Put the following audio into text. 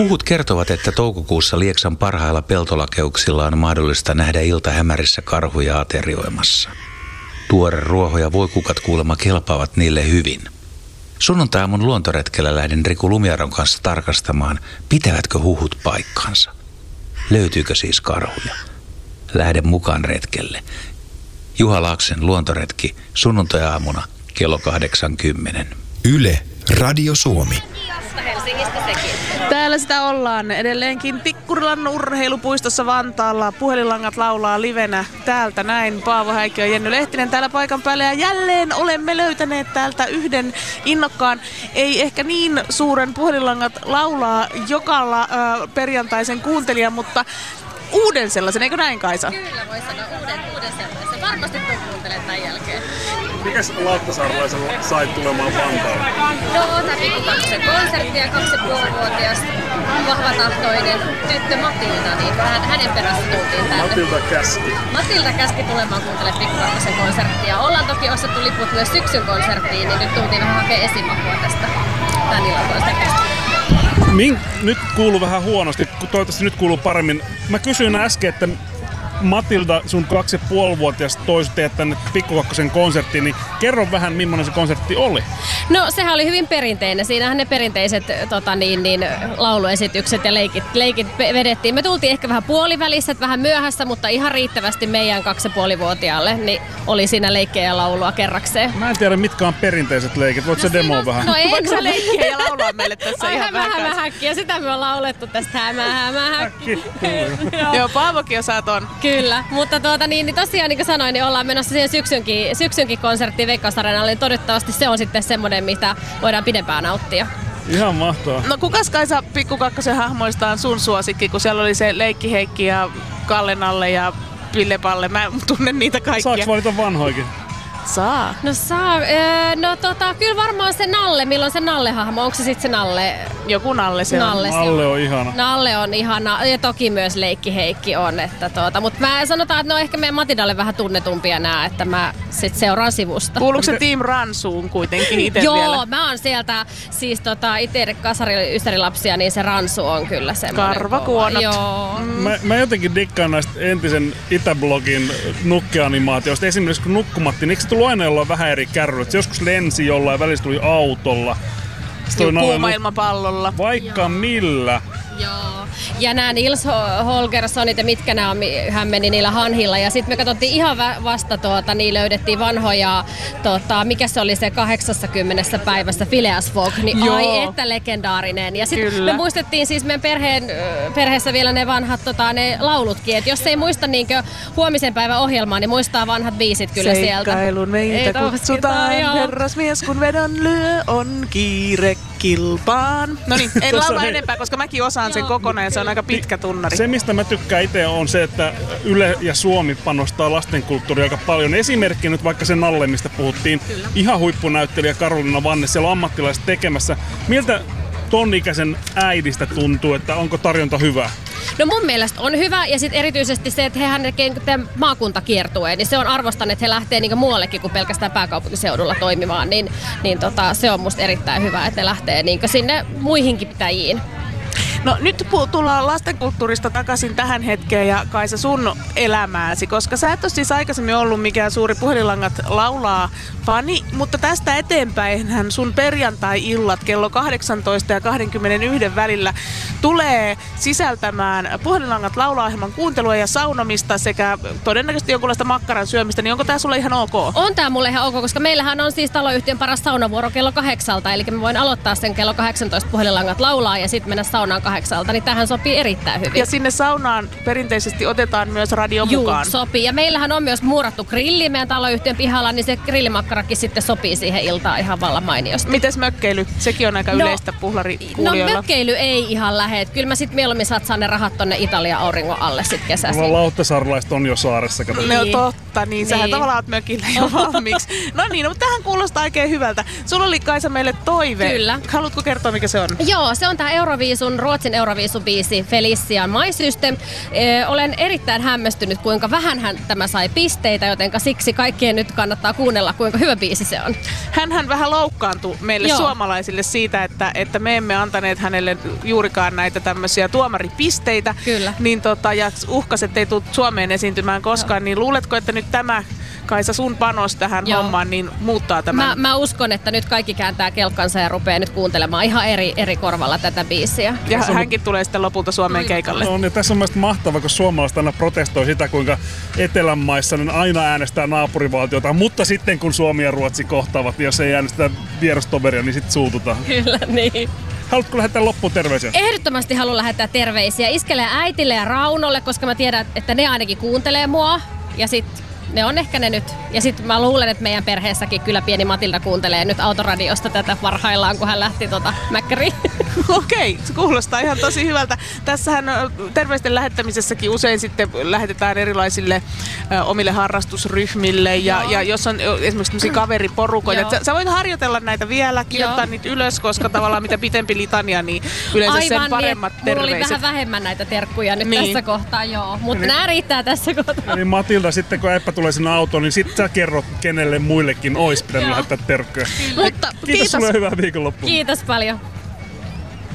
Huhut kertovat, että toukokuussa Lieksan parhailla peltolakeuksilla on mahdollista nähdä iltahämärissä karhuja aterioimassa. Tuore ruoho ja voikukat kuulemma kelpaavat niille hyvin. Sunnuntai-aamun luontoretkellä lähdin Riku Lumiaron kanssa tarkastamaan, pitävätkö huhut paikkansa. Löytyykö siis karhuja? Lähden mukaan retkelle. Juha Laaksen luontoretki sunnuntai-aamuna kello 8:10. Yle, Radio Suomi. Täällä sitä ollaan edelleenkin Tikkurilan urheilupuistossa Vantaalla. Puhelinlangat laulaa livenä täältä näin. Paavo Häikki ja Jenny Lehtinen täällä paikan päällä. Ja jälleen olemme löytäneet täältä yhden innokkaan, ei ehkä niin suuren puhelinlangat laulaa jokalla perjantaisen kuuntelijan, mutta uuden sellaisen, eikö näin Kaisa? Kyllä voi sanoa uuden sellaisen. Varmasti kuuntelen tämän jälkeen. Mikäs Lauttasaarelaisella sait tulemaan Vantaalle? No, tämä Pikkukakkosen konsertti ja 2,5-vuotias vahvatahtoinen tyttö Matilda, niin hänen perässä tultiin tänne. Matilda käski tulemaan kuuntelemaan Pikkukakkosen konserttia. Ollaan toki ostettu liput myös syksyn konserttiin, niin nyt tultiin vähän hakemaan esimakua tästä tän illan konsertista. Nyt kuuluu vähän huonosti, toivottavasti nyt kuuluu paremmin. Mä kysyin äsken, että Matilda, sun 2,5-vuotias toisi teet tänne Pikkukakkosen konserttiin, niin kerro vähän, millainen se konsertti oli. No, sehän oli hyvin perinteinen. Siinähän ne perinteiset lauluesitykset ja leikit vedettiin. Me tultiin ehkä vähän puolivälissä, vähän myöhässä, mutta ihan riittävästi meidän 2,5-vuotiaalle niin oli siinä leikkejä ja laulua kerrakseen. Mä en tiedä, mitkä on perinteiset leikit. Voitko se demoa vähän? No ei. Voitko sä leikkiä ja laulaa meille tässä ihan vähän? Häkkiä. Sitä me on laulettu tästä hämähäkki. Joo, Paavokin osaa ton. Kyllä, mutta niin tosiaan niin kuin sanoin, niin ollaan menossa siihen syksynkin konserttiin Veikkaus-areenalle, niin toivottavasti se on sitten semmoinen, mitä voidaan pidempään nauttia. Ihan mahtavaa. No kukas Kaisa Pikkukakkosen hahmoista on sun suosikki, kun siellä oli se Leikki Heikki ja Kalle Nalle ja Ville Palle, mä tunnen niitä kaikkia. Saaks valita vanhoikin? Saa. No saa. Kyllä varmaan se Nalle. Milloin se Nalle-hahmo? Onko se sitten se Nalle? Joku Nalle se on. Nalle on ihana. Nalle on ihana. Ja toki myös Leikki Heikki on. Mutta mä sanotaan, että ne on ehkä meidän Matildalle vähän tunnetumpia nää, että mä sit seuraan sivusta. Kuuluuko se Team Ransuun kuitenkin itse vielä? Joo, mä oon sieltä siis itse kasari ystärilapsia, niin se Ransu on kyllä semmoinen. Karvakuonot. Joo. Mä jotenkin dikkaan näistä entisen Itäblogin nukkeanimaatioista. Esimerkiksi kun Nukkumatti, niin eikö se tullut aina jollain vähän eri kärryllä? Se joskus lensi jollain, välistä tuli autolla. Kuuma-ilmapallolla. Vaikka millä. Joo. Ja nämä Nils Holgerssonit ja mitkä nämä hän meni niillä hanhilla. Ja sitten me katsottiin ihan vasta niin löydettiin vanhoja, mikä se oli se 80 päivässä Phileas Fogg, niin joo. Ai että legendaarinen. Ja sitten me muistettiin siis meidän perheessä vielä ne vanhat ne laulutkin. Et jos ei muista niinkö huomisen päivän ohjelmaa, niin muistaa vanhat biisit kyllä sieltä. Seikkailun meitä kutsutaan, herrasmies kun vedon lyö, on kiire kilpaan. No niin, en laula enempää, koska mäkin osaan sen kokonaan ja se on aika pitkä tunnari. Se, mistä mä tykkään itse, on se, että Yle ja Suomi panostaa lastenkulttuuria aika paljon. Esimerkki nyt vaikka se Nalle, mistä puhuttiin. Kyllä. Ihan huippunäyttelijä Karoliina Vanne, siellä on ammattilaiset tekemässä. Miltä ton ikäisen äidistä tuntuu, että onko tarjonta hyvä? No mun mielestä on hyvä ja sitten erityisesti se, että hehän tekee maakuntakiertueen, niin se on arvostan, että he lähtee niinku muuallekin kuin pelkästään pääkaupunkiseudulla toimimaan, niin se on musta erittäin hyvä, että he lähtee niinku sinne muihinkin pitäjiin. No nyt tullaan lastenkulttuurista takaisin tähän hetkeen ja Kaisa sun elämääsi, koska sä et ole siis aikaisemmin ollut mikään suuri Puhelinlangat laulaa fani, mutta tästä eteenpäinhän sun perjantai-illat kello 18 ja 21 välillä tulee sisältämään Puhelinlangat laulaa-ohjelman kuuntelua ja saunomista sekä todennäköisesti jonkunlaista makkaran syömistä, niin onko tää sulle ihan ok? On tää mulle ihan ok, koska meillähän on siis taloyhtiön paras saunavuoro kello 8, eli mä voin aloittaa sen kello 18 Puhelinlangat laulaa ja sitten mennä saunaan 8, niin tähän sopii erittäin hyvin. Ja sinne saunaan perinteisesti otetaan myös radio mukaan. Sopii. Ja meillähän on myös muurattu grilli meidän taloyhtiön pihalla, niin se grillimakkarakin sitten sopii siihen iltaan ihan vallan mainiosti. Mites mökkeily? Sekin on aika yleistä puhlarikuulijoilla. No mökkeily ei ihan lähe. Kyllä mä sitten mieluummin satsaan ne rahat tonne Italian auringon alle sit kesäsi. Lauttasaarelaiset on jo saaressa. Ne on totta. niin sähän tavallaan oot mökillä jo valmiiksi. No niin, mutta tähän kuulostaa oikein hyvältä. Sulla oli Kaisa meille toive. Kyllä. Haluatko kertoa, mikä se on? Joo, se on tää Ruotsin Euroviisun-biisi Felician My System. Olen erittäin hämmästynyt, kuinka vähänhän tämä sai pisteitä, jotenka siksi kaikkien nyt kannattaa kuunnella, kuinka hyvä biisi se on. Hänhän vähän loukkaantui meille suomalaisille siitä, että me emme antaneet hänelle juurikaan näitä tämmöisiä tuomaripisteitä. Kyllä. Niin ja uhkas, ettei tule Suomeen esiintymään koskaan, niin luuletko, että nyt tämä, Kaisa, sun panos tähän hommaan, niin muuttaa tämän? Mä uskon, että nyt kaikki kääntää kelkkansa ja rupeaa nyt kuuntelemaan ihan eri korvalla tätä biisiä. Ja hänkin tulee sitten lopulta Suomeen keikalle. No, ja tässä on mielestäni mahtavaa, kun suomalaiset aina protestoi sitä, kuinka Etelän maissa niin aina äänestää naapurivaltiota, mutta sitten kun Suomi ja Ruotsi kohtaavat, niin jos ei äänestetä vierastoveria, niin sitten suututaan. Kyllä, niin. Haluatko lähettää loppuun terveisiä? Ehdottomasti haluan lähettää terveisiä Iskelle ja äitille ja Raunolle, koska mä tiedän, että ne ainakin kuuntelee mua. Ja sit ne on ehkä ne nyt. Ja sit mä luulen, että meidän perheessäkin kyllä pieni Matilda kuuntelee nyt autoradiosta tätä parhaillaan, kun hän lähti Mäkkäriin. Okei, se kuulostaa ihan tosi hyvältä. Tässähän terveisten lähettämisessäkin usein sitten lähetetään erilaisille omille harrastusryhmille ja jos on esimerkiksi kaveriporukoita. Sä voit harjoitella näitä vielä, kirjoittaa niitä ylös, koska tavallaan mitä pitempi litania, niin yleensä sen paremmat terveiset. Mulla oli vähän vähemmän näitä terkkuja nyt tässä kohtaa, mutta nämä riittää tässä kohtaa. Eli Matilda, sitten kun äppä tulee sinne autoon, niin sitten sä kerrot, kenelle muillekin olisi pitänyt lähettää terkkuja. Mutta kiitos sulle ja hyvää viikonloppua. Kiitos paljon.